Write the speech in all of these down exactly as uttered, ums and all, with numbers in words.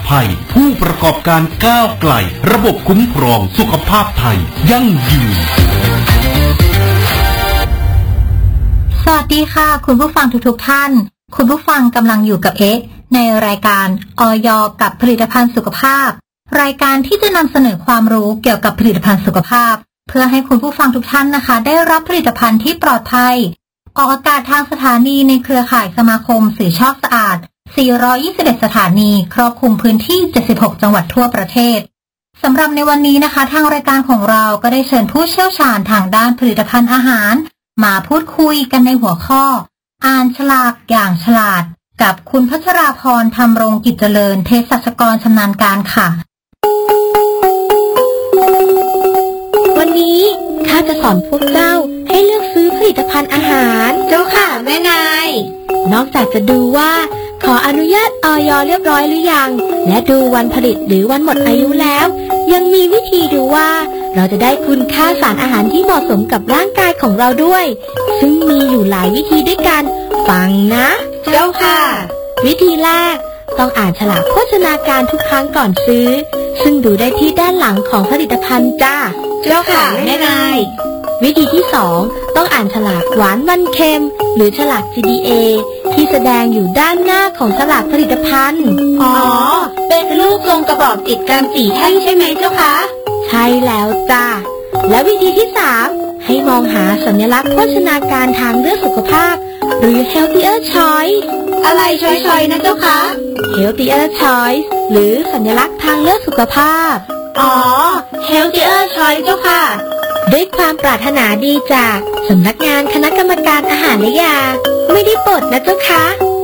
ภัยผู้ประกอบการก้าวไกลระบบคุ้มครองสุขภาพไทยยั่งยืนสวัสดีค่ะคุณผู้ฟังทุกๆท่านคุณผู้ฟังกำลังอยู่กับเอ๊ะในรายการอย.กับผลิตภัณฑ์สุขภาพรายการที่จะนำเสนอความรู้เกี่ยวกับผลิตภัณฑ์สุขภาพเพื่อให้คุณผู้ฟังทุกท่านนะคะได้รับผลิตภัณฑ์ที่ปลอดภัยออกอากาศทางสถานีในเครือข่ายสมาคมสื่อชอบสะอาดสี่ร้อยยี่สิบเอ็ดสถานีครอบคลุมพื้นที่เจ็ดสิบหกจังหวัดทั่วประเทศสำหรับในวันนี้นะคะทางรายการของเราก็ได้เชิญผู้เชี่ยวชาญทางด้านผลิตภัณฑ์อาหารมาพูดคุยกันในหัวข้ออ่านฉลากอย่างฉลาดกับคุณพัชราพรธรรมรงกิจเจริญเภสัชกรชำนาญการค่ะวันนี้ข้าจะสอนพวกเจ้าให้เลือกซื้อผลิตภัณฑ์อาหารเจ้าค่ะแม่นายนอกจากจะดูว่าขออนุญาตอย.เรียบร้อยหรือยังและดูวันผลิตหรือวันหมดอายุแล้วยังมีวิธีดูว่าเราจะได้คุณค่าสารอาหารที่เหมาะสมกับร่างกายของเราด้วยซึ่งมีอยู่หลายวิธีด้วยกันฟังนะเจ้าค่ะวิธีแรกต้องอ่านฉลากโภชนาการทุกครั้งก่อนซื้อซึ่งดูได้ที่ด้านหลังของผลิตภัณฑ์จ้าเจ้าค่ะแม่นายวิธีที่สองต้องอ่านฉลากหวานมันเค็มหรือฉลาก จี ดี เอ ที่แสดงอยู่ด้านหน้าของฉลากผลิตภัณฑ์อ๋อเป็นรูปทรงกระบอกติดกันสี่แท่งใช่ไหมเจ้าคะใช่แล้วจ้าและวิธีที่สามให้มองหาสัญลักษณ์โภชนาการทางเลือกสุขภาพหรือ healthier choice อะไรชอยๆนะเจ้าคะ healthier choice หรือสัญลักษณ์ทางเลือกสุขภาพอ๋อ healthier choice เจ้าค่ะด้วยความปรารถนาดีจากสำนักงานคณะกรรมการอาหารและยาไม่ได้ปลดนะเจ้าคะ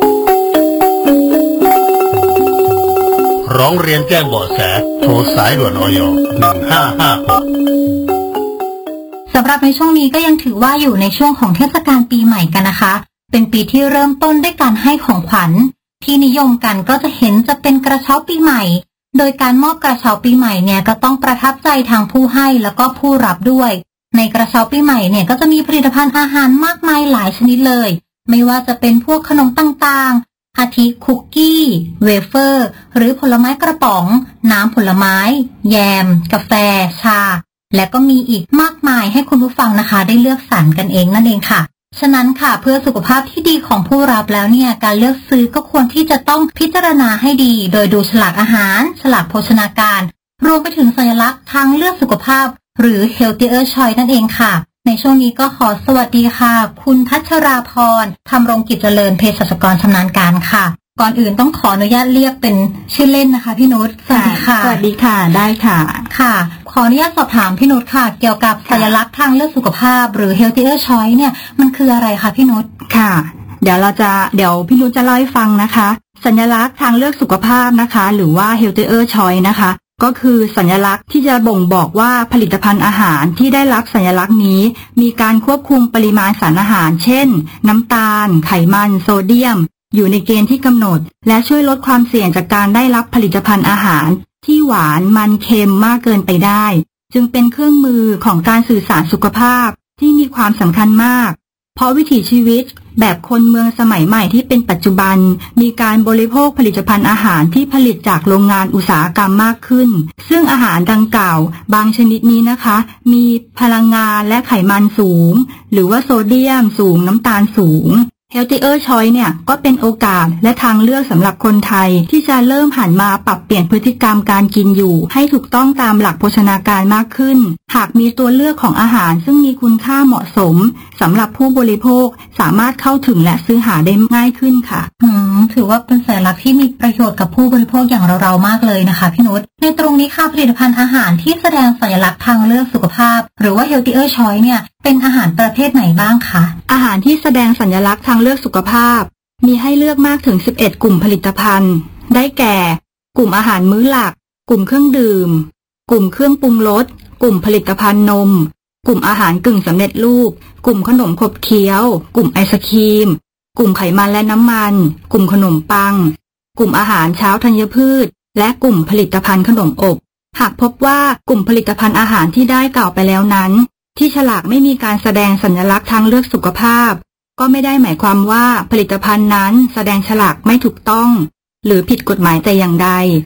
ร้องเรียนแจ้งเบาะแสโทรสายด่วนอยหนึ่งห้าห้าหกสำหรับในช่วงนี้ก็ยังถือว่าอยู่ในช่วงของเทศกาลปีใหม่กันนะคะเป็นปีที่เริ่มต้นด้วยการให้ของขวัญที่นิยมกันก็จะเห็นจะเป็นกระเช้าปีใหม่โดยการมอบกระเช้าปีใหม่เนี่ยก็ต้องประทับใจทางผู้ให้แล้วก็ผู้รับด้วยในกระเช้าปีใหม่เนี่ยก็จะมีผลิตภัณฑ์อาหารมากมายหลายชนิดเลยไม่ว่าจะเป็นพวกขนมต่างๆอาทิคุกกี้เวเฟอร์หรือผลไม้กระป๋องน้ำผลไม้แยมกาแฟชาและก็มีอีกมากมายให้คุณผู้ฟังนะคะได้เลือกสรรกันเองนั่นเองค่ะฉะนั้นค่ะเพื่อสุขภาพที่ดีของผู้รับแล้วเนี่ยการเลือกซื้อก็ควรที่จะต้องพิจารณาให้ดีโดยดูฉลากอาหารฉลากโภชนาการรวมไปถึงสัญลักษณ์ทางเลือกสุขภาพหรือ healthier choice นั่นเองค่ะในช่วงนี้ก็ขอสวัสดีค่ะคุณพัชราพรธรรมรงกิจเจริญเภสัชกรชำนาญการค่ะก่อนอื่นต้องขออนุญาตเรียกเป็นชื่อเล่นนะคะพี่นุชสวัสดีค่ะสวัสดีค่ะได้ค่ะค่ะขออนุญาตสอบถามพี่นุชค่ะเกี่ยวกับสัญลักษณ์ทางเลือกสุขภาพหรือ healthier choice เนี่ยมันคืออะไรคะพี่นุชค่ะเดี๋ยวเราจะเดี๋ยวพี่นุชจะเล่าให้ฟังนะคะสัญลักษณ์ทางเลือกสุขภาพนะคะหรือว่า healthier choice นะคะก็คือสัญลักษณ์ที่จะบ่งบอกว่าผลิตภัณฑ์อาหารที่ได้รับสัญลักษณ์นี้มีการควบคุมปริมาณสารอาหารเช่นน้ำตาลไขมันโซเดียมอยู่ในเกณฑ์ที่กำหนดและช่วยลดความเสี่ยงจากการได้รับผลิตภัณฑ์อาหารที่หวานมันเค็มมากเกินไปได้จึงเป็นเครื่องมือของการสื่อสารสุขภาพที่มีความสำคัญมากเพราะวิถีชีวิตแบบคนเมืองสมัยใหม่ที่เป็นปัจจุบันมีการบริโภคผลิตภัณฑ์อาหารที่ผลิตจากโรงงานอุตสาหกรรมมากขึ้นซึ่งอาหารดังกล่าวบางชนิดนี้นะคะมีพลังงานและไขมันสูงหรือว่าโซเดียมสูงน้ำตาลสูงhealthier choice เนี่ยก็เป็นโอกาสและทางเลือกสำหรับคนไทยที่จะเริ่มหันมาปรับเปลี่ยนพฤติกรรมการกินอยู่ให้ถูกต้องตามหลักโภชนาการมากขึ้นหากมีตัวเลือกของอาหารซึ่งมีคุณค่าเหมาะสมสำหรับผู้บริโภคสามารถเข้าถึงและซื้อหาได้ง่ายขึ้นค่ะอืมถือว่าเป็นสัญลักษณ์ที่มีประโยชน์กับผู้บริโภคอย่างเราๆมากเลยนะคะพี่นุชในตรงนี้ค่ะผลิตภัณฑ์อาหารที่แสดงสัญลักษณ์ทางเลือกสุขภาพหรือว่า healthier choice เนี่ยเป็นอาหารประเภทไหนบ้างคะอาหารที่แสดงสัญลักษณ์ทางเลือกสุขภาพมีให้เลือกมากถึงสิบเอ็ดกลุ่มผลิตภัณฑ์ได้แก่กลุ่มอาหารมื้อหลักกลุ่มเครื่องดื่มกลุ่มเครื่องปรุงรสกลุ่มผลิตภัณฑ์นมกลุ่มอาหารกึ่งสำเร็จรูปกลุ่มขนมขบเคี้ยวกลุ่มไอศกรีมกลุ่มไขมันและน้ำมันกลุ่มขนมปังกลุ่มอาหารเช้าธัญพืชและกลุ่มผลิตภัณฑ์ขนมอบหากพบว่ากลุ่มผลิตภัณฑ์อาหารที่ได้กล่าวไปแล้วนั้นที่ฉลากไม่มีการแสดงสัญลักษณ์ทางเลือกสุขภาพก็ไม่ได้หมายความว่าผลิตภัณฑ์นั้นแสดงฉลากไม่ถูกต้องหรือผิดกฎหมายแต่อย่างใด